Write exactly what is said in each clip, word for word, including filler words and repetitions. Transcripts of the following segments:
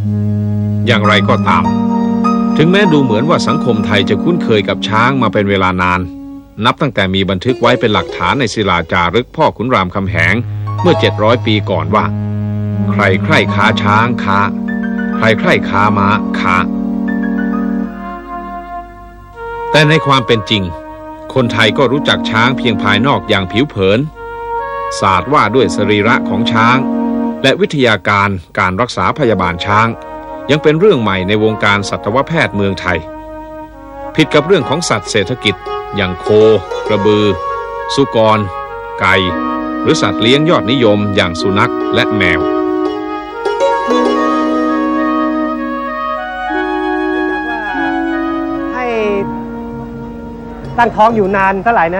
อย่างไรก็ตามถึงแม้ดูเหมือนว่าสังคมไทยจะคุ้นเคยกับช้างมาเป็นเวลานานนับตั้งแต่มีบันทึกไว้เป็นหลักฐานในศิลาจารึกพ่อขุนรามคำแหงเมื่อเจ็ดร้อยปีก่อนว่าใครใคร่ค้าช้างค้าใครใคร่ค้าม้าค้าแต่ในความเป็นจริงคนไทยก็รู้จักช้างเพียงภายนอกอย่างผิวเผินศาสตร์ว่าด้วยสรีระของช้างและวิทยาการการรักษาพยาบาลช้างยังเป็นเรื่องใหม่ในวงการสัตวแพทย์เมืองไทยผิดกับเรื่องของสัตว์เศรษฐกิจอย่างโคกระบือสุกรไก่หรือสัตว์เลี้ยงยอดนิยมอย่างสุนัขและแมวให้ตั้งท้องอยู่นานเท่าไหร่นะ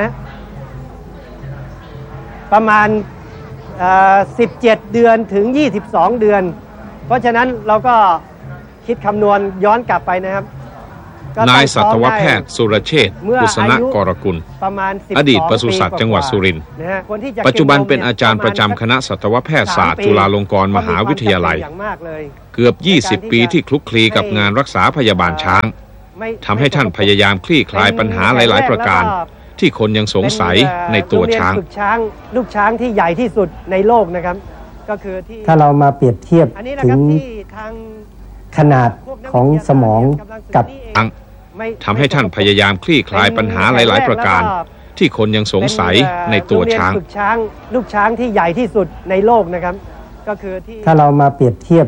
ประมาณสิบเจ็ดเดือนถึงยี่สิบสองเดือนเพราะฉะนั้นเราก็คิดคำนวณย้อนกลับไปนะครับนายสัตวแพทย์สุรเชษฐ์กุศณกรกุลอดีตปศุสัตว์จังหวัดสุรินทร์ปัจจุบันเป็นอาจารย์ประจำคณะสัตวแพทยศาสตร์จุฬาลงกรณ์มหาวิทยาลัยเกือบยี่สิบปีที่คลุกคลีกับงานรักษาพยาบาลช้างทำให้ท่านพยายามคลี่คลายปัญหาหลายๆประการที่คนยังสงสัยในตัวช้างลูกช้างที่ใหญ่ที่สุดในโลกนะครับก็คือที่ถ้าเรามาเปรียบเทียบถึงขนาดของสมองกับทำให้ท่านพยายามคลี่คลายปัญหาหลายๆประการที่คนยังสงสัยในตัวช้างลูกช้างที่ใหญ่ที่สุดในโลกนะครับก็คือที่ถ้าเรามาเปรียบเทียบ